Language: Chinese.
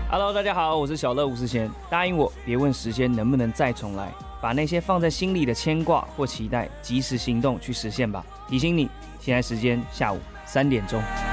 Hello， 大家好，我是小乐吴思贤。答应我，别问时间能不能再重来，把那些放在心里的牵挂或期待，及时行动去实现吧。提醒你，现在时间下午3点钟。